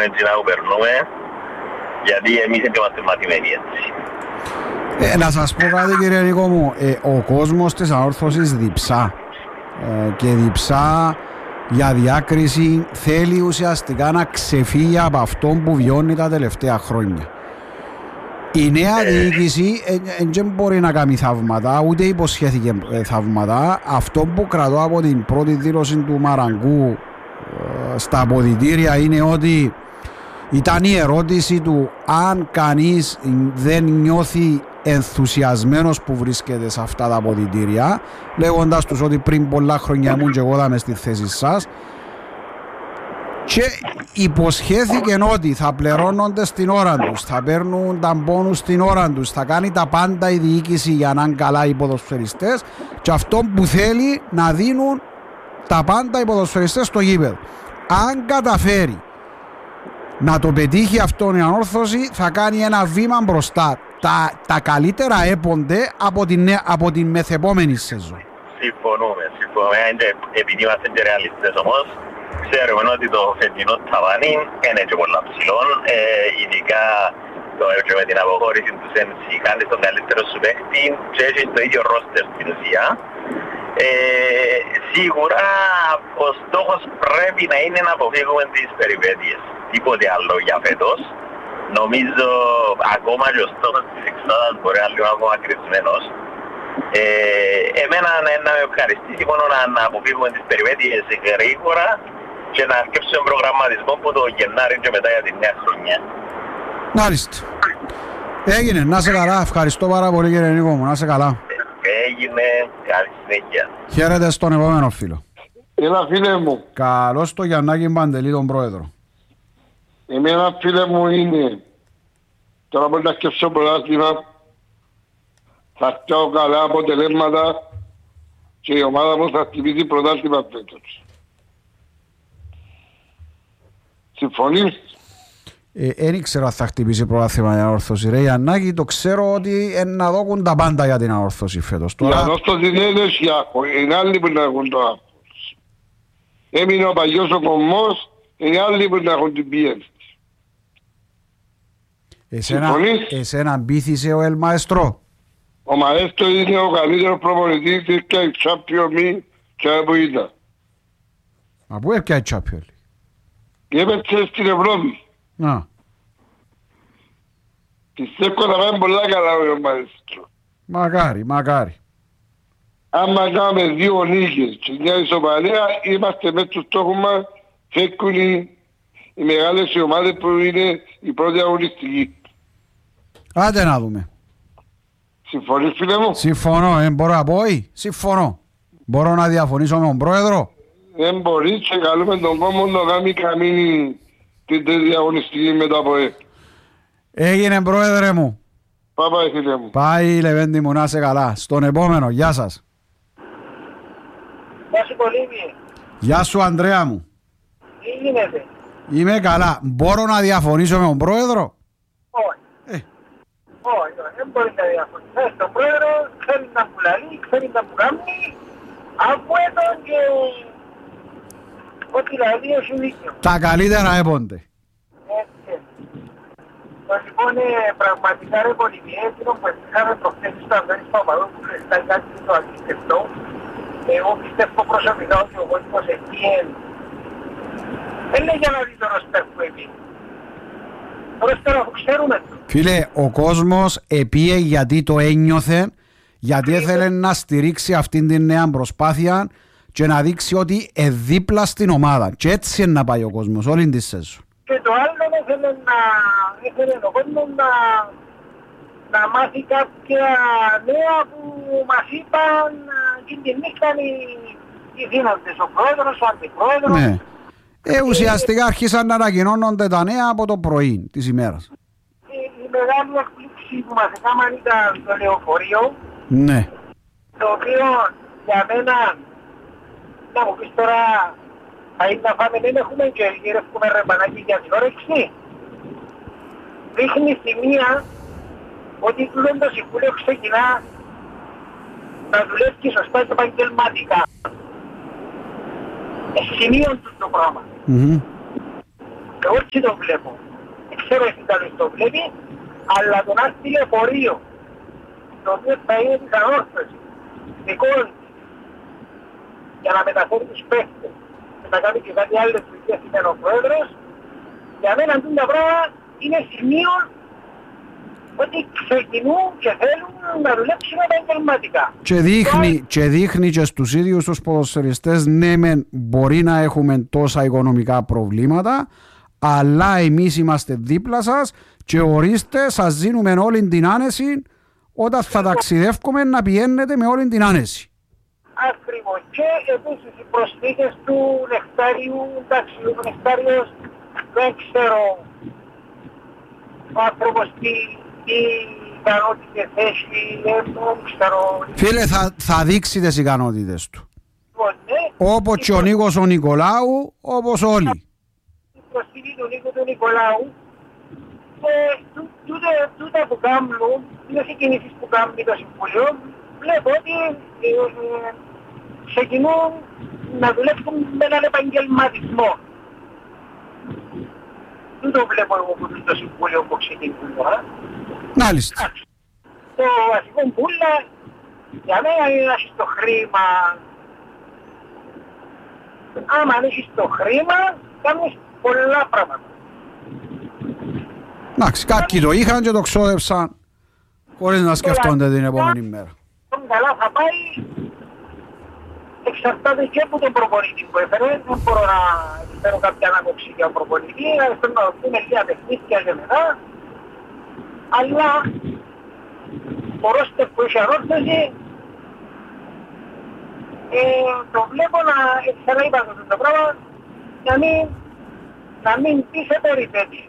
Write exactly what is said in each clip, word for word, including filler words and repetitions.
έτσι να περνούμε, γιατί εμείς δεν είμαστε μαθημένοι έτσι. Ε, να σας πω κάτι κύριε Νίκο μου, ε, ο κόσμος της ανόρθωσης διψά ε, και διψά για διάκριση, θέλει ουσιαστικά να ξεφύγει από αυτό που βιώνει τα τελευταία χρόνια. Η νέα ε, διοίκηση δεν μπορεί να κάνει θαύματα, ούτε υποσχέθηκε ε, θαύματα. Αυτό που κρατώ από την πρώτη δήλωση του Μαραγκού ε, στα αποδυτήρια είναι ότι ήταν η ερώτηση του αν κανείς δεν νιώθει ενθουσιασμένος που βρίσκεται σε αυτά τα αποδυτήρια, λέγοντας τους ότι πριν πολλά χρόνια ήμουν και εγώ δάμε στη θέση σας, και υποσχέθηκε ότι θα πληρώνονται στην ώρα τους, θα παίρνουν τα μπόνους στην ώρα τους, θα κάνει τα πάντα η διοίκηση για να είναι καλά οι ποδοσφαιριστές, και αυτό που θέλει να δίνουν τα πάντα οι ποδοσφαιριστές στο γήπεδο. Αν καταφέρει να το πετύχει αυτό η ανόρθωση, θα κάνει ένα βήμα μπροστά. Τα, τα καλύτερα έπονται από την, από την μεθεπόμενη σεζόν. Συμφωνούμε, συμφωνούμε. Επειδή είμαστε και ρεαλιστές όμως, ξέρουμε ότι το φετινό ταβάνι είναι και πολλά ψηλό. Ε, ειδικά το, και με την αποχώρηση του Σέντσι κάνεις τον καλύτερο σου παίχτη και έχεις το ίδιο ρόστερ στην ουσία. Ε, σίγουρα ο στόχος πρέπει να είναι να αποφύγουμε τις περιπέτειες. Τίποτε άλλο για φέτος. Νομίζω ακόμα και ο στόχος της εξάδας μπορεί να είναι λίγο ακόμα κρυσμένος. Ε, εμένα να με ευχαριστήσει μόνο να, να αποφύγουμε τις περιπέτειες γρήγορα και να αρκέψουμε προγραμματισμό από το Γενάρη και μετά για τη νέα χρονιά. Μάλιστα. Έγινε. Να σε καλά. Ευχαριστώ πάρα πολύ κύριε Νίκο μου. Να σε καλά. Έγινε. Καλή συνέχεια. Χαίρετε στον επόμενο φίλο. Έλα φίλε μου. Καλώς το Γιαννάκη Παντελή, τον πρόεδρο. Εμένα φίλε μου είναι, τώρα μπορεί να σκέψω πρωτάθλημα, θα φτιάω καλά αποτελέσματα και η ομάδα μου θα χτυπήσει πρωτάθλημα φέτος. Συμφωνείς? Δεν ε, ήξερα αν θα χτυπήσει πρωτάθλημα για ανόρθωση. Ρε Γιαννάκη, το ξέρω ότι ε, να δώκουν τα πάντα για την ανόρθωση φέτος. Τώρα... Η ανόρθωση δεν είναι σιάχο, είναι άλλοι που να έχουν το άγχος. Έμεινε ο παγιός ο κομμός, είναι άλλοι που να έχουν την πίεση. Εσένα, εσένα μπήθησε ο Ελ Μαέστρο. Ο Μαέστρο είναι ο καλύτερος προπονητής της και η Champions League και που ήταν. Μα πού έπια η Champions League? Έπαιξε στην Ευρώπη. Να. Πιστεύω θα πάει πολλά καλά ο Μαέστρο. Μακάρι, μακάρι. Άμα κάνουμε δύο νίκες και μια ισοπαλία, είμαστε μέσα στους στόχους μας, φεύγουν οι, οι μεγάλες ομάδες που είναι η πρώτη αγωνιστική. Άντε να δούμε. Συμφωνείς φίλε μου? Συμφωνώ, ε, μπορώ να πω ή? Συμφωνώ. Μπορώ να διαφωνήσω με τον πρόεδρο? Δεν μπορείς και καλούμε τον κόμμα να κάνει καμίνη την τέτοια αγωνιστική μετά από ε. Έγινε πρόεδρε μου. Πάει φίλε μου. Πάει Λεβέντη μου, να είσαι καλά. Στον επόμενο, γεια σας. Γεια σου Πολύμη. Γεια σου Ανδρέα μου. Τι γίνεται? Είμαι καλά. Μπορώ να διαφωνήσω με τον πρόεδρο? Όχι. Ε. Όχι, δεν μπορεί να διαφωνήσει. Τον πρόεδρο ξέρει να μου λαλεί, ξέρει να μου κάνει. Από εδώ και ό,τι λαλεί έχει δίκιο. Τα καλύτερα έπονται. Έτσι. Λοιπόν, πραγματικά ρε Πολύμη, εκείνο που είχαμε προχθές στο Ανδρέας Παπαδόπουλος στα κάτι το αντίστευτο. Εγώ πιστεύω προσωπικά ότι ο κόσμος εκεί δεν είναι για να δει το ρόστερ που εμείς. Το ρόστερ αφού ξέρουμε το. Φίλε, ο κόσμος επίε γιατί το ένιωθε, γιατί ήθελε να στηρίξει αυτήν την νέα προσπάθεια και να δείξει ότι εδίπλα στην ομάδα. Και έτσι είναι να πάει ο κόσμος όλη τη σεζόν. Και το άλλο ήθελε να ήθελε ο κόσμος να, να μάθει κάποια νέα που μας είπαν και την νύχταν οι, οι δίνοντες, ο πρόεδρος, ο αντιπρόεδρος. Ναι. Ε, ουσιαστικά άρχισαν να ανακοινώνονται τα νέα από το πρωί της ημέρας. Η, η μεγάλη εκπλήξη που μας έκαναν ήταν το λεωφορείο. Ναι. Το οποίο για μένα, να μου πεις τώρα, θα είναι να φάμε, δεν έχουμε και γυρεύουμε ρε πανάκι για την όρεξη. Δείχνει στη μία ότι πλέον το Συμβούλιο ξεκινά να δουλεύει σωστά και επαγγελματικά. Σημείων του το πράγμα. Mm-hmm. Εγώ έτσι το βλέπω. Δεν ξέρω εσύ καλώς το βλέπει, αλλά το να έρθει λεωφορείο, το οποίο θα είναι της ανόρθωσης, δικών της, για να μεταφέρει τους παίχτες και να κάνει και κάτι άλλες δουλειές είναι ο πρόεδρος, για μένα αντούν τα πράγματα είναι σημείο ότι ξεκινούν και θέλουν να δουλέψουν επαγγελματικά. Και δείχνει, και δείχνει και στους ίδιους τους ποδοσφαιριστές, ναι μεν μπορεί να έχουμε τόσα οικονομικά προβλήματα, αλλά εμείς είμαστε δίπλα σας και ορίστε σας δίνουμε όλη την άνεση όταν θα ταξιδεύουμε να πηγαίνετε με όλη την άνεση. Ακριβώς. Και επίσης οι προσθήκες του Νεκτάριου, εντάξει, ο Νεκτάριος δεν ξέρω ο άνθρωπος τι, τι ικανότητες έχει, δεν ξέρω. Φίλε, θα, θα δείξει τις ικανότητες του. Ναι, όπως και ο Νίκος ο Νικολάου, όπως όλοι. Η προσθήκη του Νίκου του Νικολάου και τούτα που κάνουν, τις κινήσεις που κάνουν το Συμβουλίο, βλέπω ότι ε, ε, ξεκινούν να δουλεύουν με έναν επαγγελματισμό. Δεν το βλέπω εγώ που το Συμβούλιο που ξεκινούν. Μάλιστα. Το βασικό πουλά για μένα είναι να έχεις το χρήμα. Άμα αν έχεις το χρήμα, κάνεις πολλά πράγματα. Εντάξει, κάποιοι το είχαν και το ξόδεψαν χωρίς να σκεφτόνται την επόμενη μέρα. Καλά θα πάει, εξαρτάται και από τον προπονητή που έφερε. Δεν μπορώ να φέρω κάποια ανάκοψη για τον προπονητή, θέλω να δούμε λίγα παιχνίδια και μετά. Αλλά ο ρόστερ που έχει ανόρθωση, ε, το βλέπω να ξαναείπα αυτό το πράγμα, να μην, να μην πει σε περιπέτει.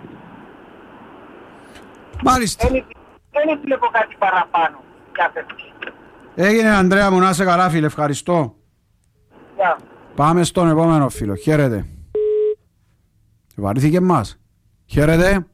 Μάλιστα. Δεν βλέπω κάτι παραπάνω κάθε φορά. Έγινε Ανδρέα μου, να είσαι καλά φίλε, ευχαριστώ. Yeah. Πάμε στον επόμενο φίλο, χαίρετε. Βαρύθηκε μας. Χαίρετε.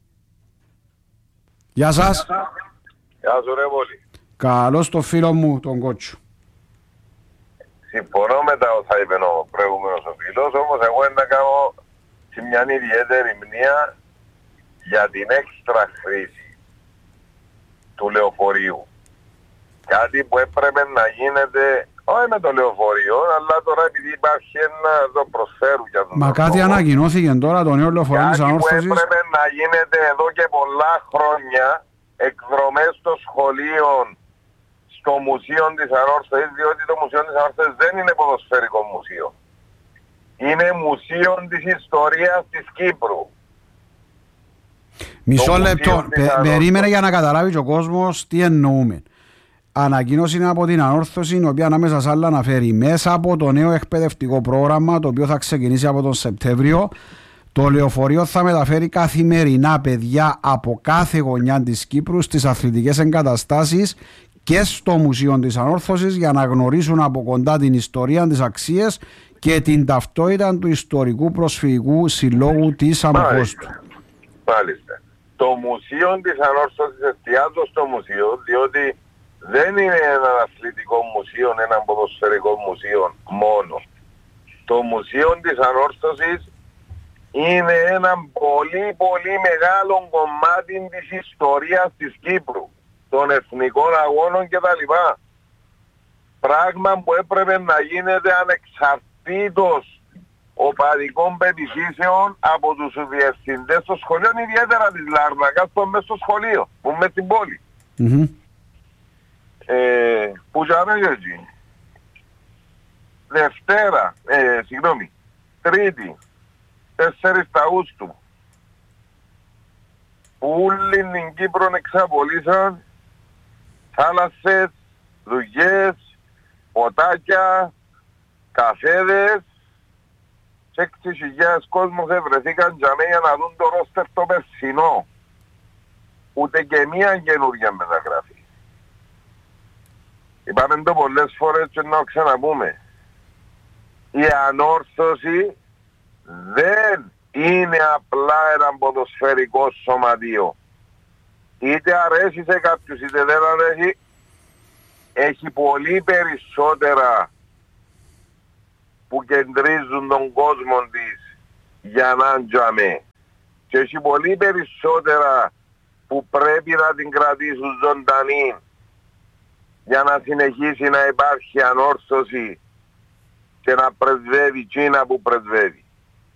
Γεια σας. Γεια σου ρε Βόλη. Καλώς το φίλο μου τον Κότσου. Συμφωνώ με τα όσα είπε ο προηγούμενος ο φίλος, όμως εγώ να κάνω σε μια ιδιαίτερη μνήμα για την έξτρα χρήση του λεωφορείου. Κάτι που έπρεπε να γίνεται, όχι με το λεωφορείο, αλλά τώρα επειδή υπάρχει ένα, το προσφέρουν για τον Μα τρόπο, κάτι ανακοινώθηκε τώρα το νέο λεωφορείο της Ανόρθωσης. Κάτι που έπρεπε να γίνεται εδώ και πολλά χρόνια, εκδρομές των σχολείων στο Μουσείο της Ανόρθωσης, διότι το Μουσείο της Ανόρθωσης δεν είναι ποδοσφαιρικό μουσείο. Είναι μουσείο της ιστορίας της Κύπρου. Μισό λεπτό, περίμενε για να καταλάβει και ο κόσμος τι εννοούμε. Ανακοίνωση είναι από την Ανόρθωση, η οποία ανάμεσα σ' άλλα αναφέρει μέσα από το νέο εκπαιδευτικό πρόγραμμα, το οποίο θα ξεκινήσει από τον Σεπτέμβριο. Το λεωφορείο θα μεταφέρει καθημερινά παιδιά από κάθε γωνιά της Κύπρου στις αθλητικές εγκαταστάσεις και στο Μουσείο της Ανόρθωσης για να γνωρίσουν από κοντά την ιστορία, τις αξίες και την ταυτότητα του ιστορικού προσφυγικού συλλόγου της Αμοχώστου. Μάλιστα. Το Μουσείο της Ανόρθωσης, εστιάζω στο μουσείο, διότι δεν είναι ένα αθλητικό μουσείο, ένα ποδοσφαιρικό μουσείο μόνο. Το Μουσείο της Ανόρθωσης είναι ένα πολύ πολύ μεγάλο κομμάτι της ιστορίας της Κύπρου, των εθνικών αγώνων κτλ. Πράγμα που έπρεπε να γίνεται ανεξαρτήτως οπαδικών πεποιθήσεων από τους διευθυντές των σχολείων, ιδιαίτερα της Λάρνακας που είναι μέσα στο σχολείο, που είναι στην πόλη. Mm-hmm. Ε, που ζάμε έτσι. Δευτέρα, ε, συγγνώμη, Τρίτη, τέσσερις Αυγούστου, που όλη την Κύπρο εξαπολύσαν θάλασσες, δουλειές, ποτάκια, καφέδες, και έξι χιλιάδες κόσμος ευρεθήκαν για μένα να δουν το ρόστερ το περσινό. Ούτε και μία καινούργια μεταγραφή. Είπαμε το πολλές φορές και να ξαναπούμε. Η Ανόρθωση δεν είναι απλά ένα ποδοσφαιρικό σωματείο. Είτε αρέσει σε κάποιους είτε δεν αρέσει, έχει πολύ περισσότερα που κεντρίζουν τον κόσμο της για να τζαμέ. Και έχει πολύ περισσότερα που πρέπει να την κρατήσουν ζωντανή για να συνεχίσει να υπάρχει ανόρθωση και να πρεσβεύει Κίνα που πρεσβεύει.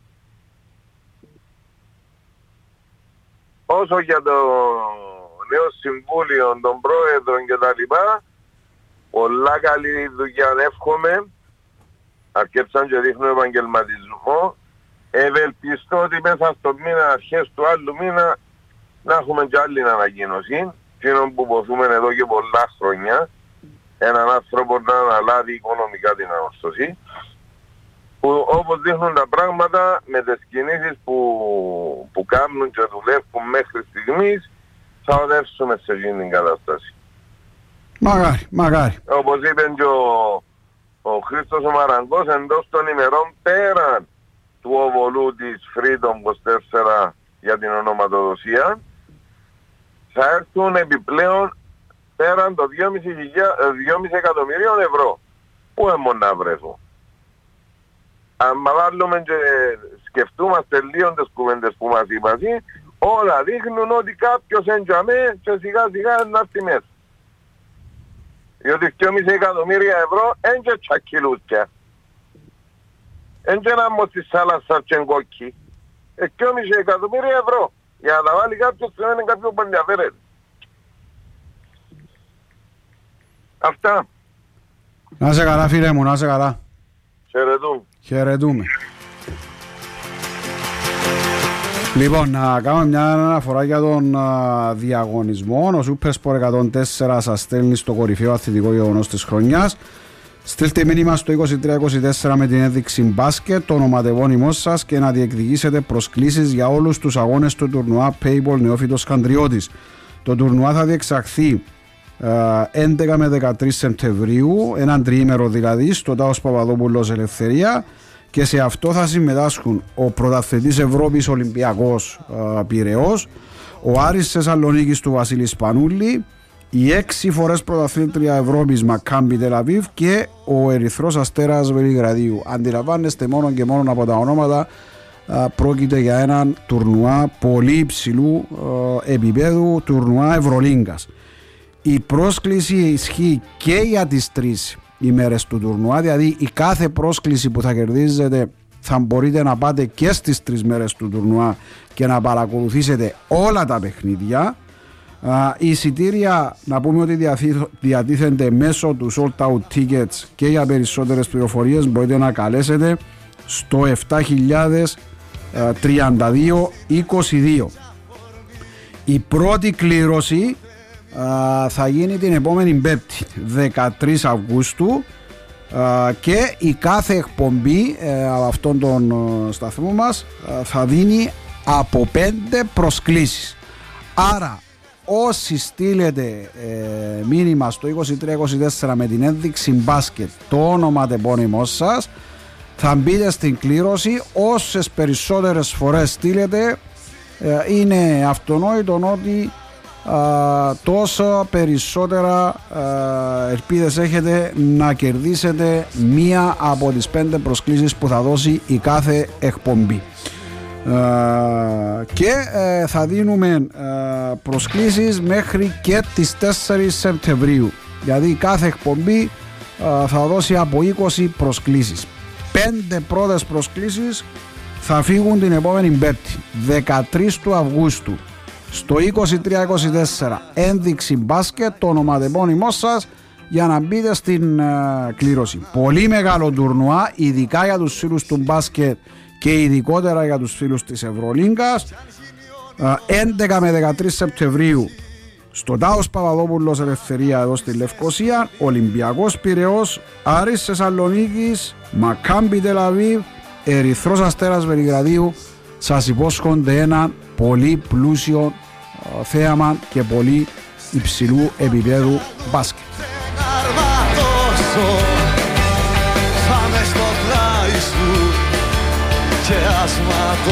Όσο για το νέο συμβούλιο των πρόεδρων και τα λοιπά, πολλά καλή δουλειά εύχομαι, αρκετά και δείχνω ευαγγελματισμό. Ευελπιστώ ότι μέσα στο μήνα, αρχές του άλλου μήνα, να έχουμε και άλλη ανακοίνωση, εκείνον που ποθούμε εδώ και πολλά χρόνια, έναν άνθρωπο να αναλάβει οικονομικά την ανόρθωση, που όπως δείχνουν τα πράγματα με τις κινήσεις που, που κάνουν και δουλεύουν μέχρι στιγμής, θα οδεύσουμε σε εκείνη την κατάσταση. Μαγάρι, μαγάρι. Όπως είπε και ο, ο Χρήστος ο Μαραγκός, εντός των ημερών πέραν του οβολού της Freedom είκοσι τέσσερα για την ονοματοδοσία, θα έρθουν επιπλέον πέραν των δυόμισι εκατομμυρίων ευρώ. Πού έμουν να βρεθούν. Αν βάλουμε και σκεφτούμαστε λίγο τις κουβέντες που μας είπαν, όλα δείχνουν ότι κάποιος έντιαμε και σιγά σιγά να έρθει μέσα. Διότι δυόμισι εκατομμύρια ευρώ δεν και τσακιλούτσια. Δεν και να μου στη σάλασσα και κόκκι. δυόμισι εκατομμύρια ευρώ. Για να τα βάλει κάποιος θα είναι κάποιο που ενδιαφέρεται. Αυτά. Να σε καλά φίλε μου, να σε καλά. Χαιρετούμε. Χαιρετούμε. Λοιπόν, να κάνουμε μια αναφορά για τον α, διαγωνισμό. Ο Supersport εκατόν τέσσερα σας στέλνει στο κορυφαίο αθλητικό γεγονός της χρονιάς. Στείλτε μήνυμα στο είκοσι τρία είκοσι τέσσερα με την ένδειξη μπάσκετ, το ονοματεπώνυμό σας και να διεκδικήσετε προσκλήσεις για όλους τους αγώνες του τουρνουά Payball Νεόφυτος Καντριώτης. Το τουρνουά θα διεξαχθεί έντεκα με δεκατρείς Σεπτεμβρίου, έναν τριήμερο δηλαδή, στο Τάος Παπαδόπουλος Ελευθερία, και σε αυτό θα συμμετάσχουν ο πρωταθλητής Ευρώπης Ολυμπιακός Πειραιώς, ο Άρης Θεσσαλονίκης του Βασίλη Σπανούλη, οι έξι φορές πρωταθλήτρια Ευρώπης Μακάμπι Τελαβίβ και ο Ερυθρός Αστέρας Βελιγραδίου. Αντιλαμβάνεστε, μόνο και μόνο από τα ονόματα πρόκειται για έναν τουρνουά πολύ υψηλού επίπεδου, τουρνουά Ευρωλίγκας. Η πρόσκληση ισχύει και για τις τρεις ημέρες του τουρνουά, δηλαδή η κάθε πρόσκληση που θα κερδίζετε θα μπορείτε να πάτε και στις τρεις μέρες του τουρνουά και να παρακολουθήσετε όλα τα παιχνίδια. Uh, οι εισιτήρια, να πούμε ότι διατίθενται μέσω του Sold Out Tickets, και για περισσότερες πληροφορίες μπορείτε να καλέσετε στο επτά χιλιάδες τριάντα δύο είκοσι δύο. Η πρώτη κλήρωση uh, θα γίνει την επόμενη Πέμπτη δεκατρείς Αυγούστου uh, και η κάθε εκπομπή uh, από αυτόν τον uh, σταθμό μας uh, θα δίνει από πέντε προσκλήσεις. Άρα όσοι στείλετε ε, μήνυμα στο είκοσι τρία είκοσι τέσσερα με την ένδειξη μπάσκετ, το όνομα τεπώνυμό σας, θα μπείτε στην κλήρωση. Όσες περισσότερες φορές στείλετε, ε, είναι αυτονόητο ότι ε, τόσο περισσότερα ε, ελπίδες έχετε να κερδίσετε μία από τις πέντε προσκλήσεις που θα δώσει η κάθε εκπομπή. Uh, και uh, θα δίνουμε uh, προσκλήσεις μέχρι και τις τέσσερις Σεπτεμβρίου, δηλαδή κάθε εκπομπή uh, θα δώσει από είκοσι προσκλήσεις. Πέντε πρώτες προσκλήσεις θα φύγουν την επόμενη Πέμπτη δεκατρείς του Αυγούστου στο είκοσι τρία είκοσι τέσσερα, ένδειξη μπάσκετ, το ονοματεπώνυμό σας, για να μπείτε στην uh, κλήρωση. Πολύ μεγάλο τουρνουά, ειδικά για τους φίλους του μπάσκετ και ειδικότερα για τους φίλους της Ευρωλίγκας. Έντεκα με δεκατρείς Σεπτεμβρίου στο Τάος Παπαδόπουλος Ελευθερία εδώ στη Λευκοσία, Ολυμπιακός Πειραιώς, Άρης Θεσσαλονίκης, Μακάμπι Τελαβίβ, Ερυθρός Αστέρας Βελιγραδίου. Σας υπόσχονται ένα πολύ πλούσιο θέαμα και πολύ υψηλού επίπεδου μπάσκετ. Και άσμα